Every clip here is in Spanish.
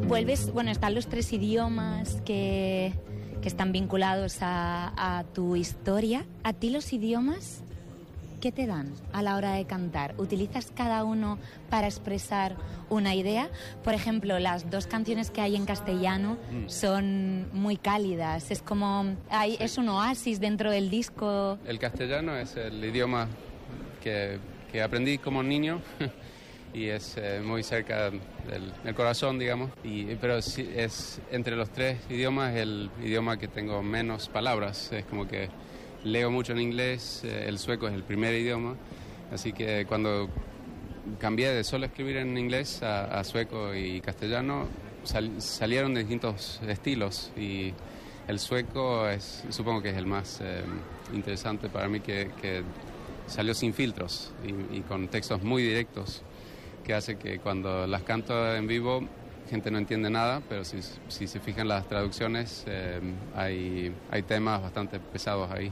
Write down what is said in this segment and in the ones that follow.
Vuelves, bueno, están los 3 idiomas que están vinculados a tu historia. ¿A ti los idiomas qué te dan a la hora de cantar? ¿Utilizas cada uno para expresar una idea? Por ejemplo, las 2 canciones que hay en castellano son muy cálidas. Es como, es un oasis dentro del disco. El castellano es el idioma que aprendí como niño y es muy cerca del corazón, digamos. Pero sí, es entre los 3 idiomas el idioma que tengo menos palabras. Es como que leo mucho en inglés, el sueco es el primer idioma, así que cuando cambié de solo escribir en inglés a sueco y castellano, salieron de distintos estilos, y el sueco supongo que es el más interesante para mí, que salió sin filtros y con textos muy directos, que hace que cuando las canto en vivo gente no entiende nada, pero si se fijan las traducciones, hay temas bastante pesados ahí,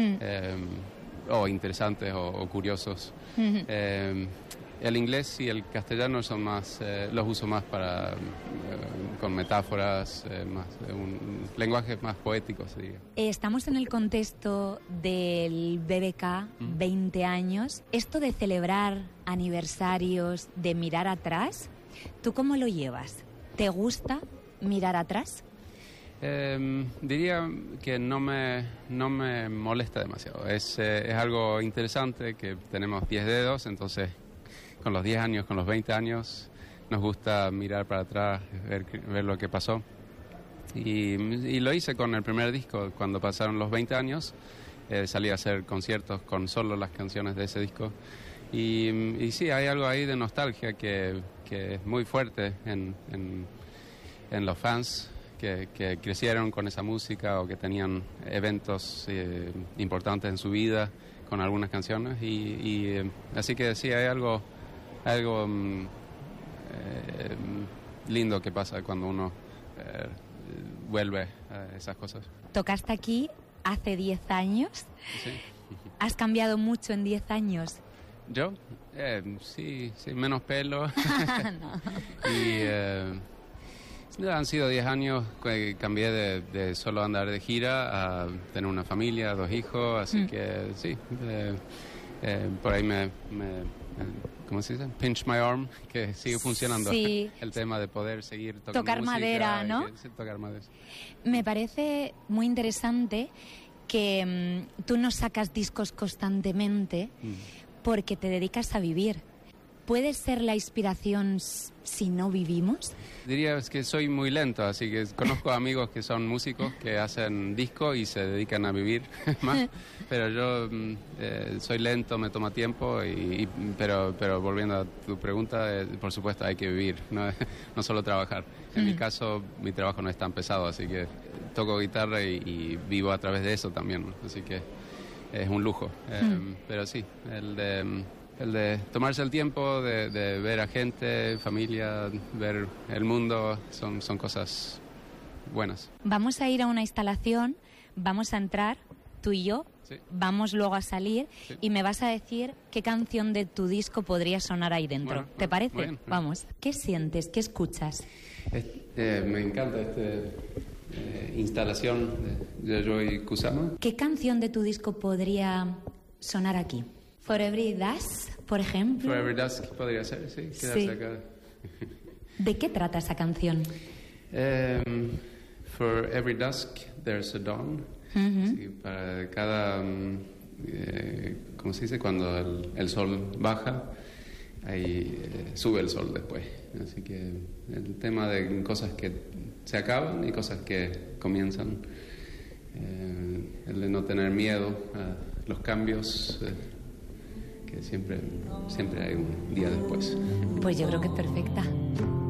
o interesantes o curiosos. El inglés y el castellano son más, los uso más para con metáforas, más un lenguaje más poético, sería. Estamos en el contexto del BBK, 20 años. Esto de celebrar aniversarios, de mirar atrás, ¿tú cómo lo llevas? ¿Te gusta mirar atrás? Diría que no me molesta demasiado. Es algo interesante que tenemos 10 dedos, entonces con los 10 años, con los 20 años, nos gusta mirar para atrás, ver lo que pasó. Y lo hice con el primer disco. Cuando pasaron los 20 años, salí a hacer conciertos con solo las canciones de ese disco. Y sí, hay algo ahí de nostalgia que es muy fuerte en los fans que crecieron con esa música o que tenían eventos importantes en su vida con algunas canciones. Así que sí, hay algo lindo que pasa cuando uno vuelve a esas cosas. Tocaste aquí hace 10 años. Sí. ¿Has cambiado mucho en 10 años? ¿Yo? Sí, menos pelo. No. Han sido 10 años que cambié de solo andar de gira a tener una familia, 2 hijos, así que sí, por ahí me ¿cómo se dice? Pinch my arm, que sigue funcionando. Sí. El tema de poder seguir tocando tocar música, madera, ¿no? Tocar madera. Me parece muy interesante que tú no sacas discos constantemente porque te dedicas a vivir. ¿Puede ser la inspiración si no vivimos? Diría que soy muy lento, así que conozco amigos que son músicos que hacen disco y se dedican a vivir más, pero yo soy lento, me toma tiempo, pero volviendo a tu pregunta, por supuesto hay que vivir, no solo trabajar. En mi caso, mi trabajo no es tan pesado, así que toco guitarra y vivo a través de eso también, ¿no? Así que es un lujo. Pero sí, el de tomarse el tiempo de ver a gente, familia, ver el mundo, son cosas buenas. Vamos a ir a una instalación, vamos a entrar, tú y yo, sí. Vamos luego a salir, sí. Y me vas a decir qué canción de tu disco podría sonar ahí dentro. Bueno, ¿te parece? Bien. Vamos. ¿Qué sientes? ¿Qué escuchas? Me encanta instalación de Yayoi Kusama. ¿Qué canción de tu disco podría sonar aquí? For Every Dusk, por ejemplo. For Every Dusk podría ser, sí. Quedarse acá. ¿De qué trata esa canción? For every dusk there's a dawn. Sí, para cada, ¿cómo se dice? Cuando el sol baja, ahí sube el sol después. Así que el tema de cosas que se acaban y cosas que comienzan. El de no tener miedo a los cambios. Que siempre hay un día después. Pues yo creo que es perfecta.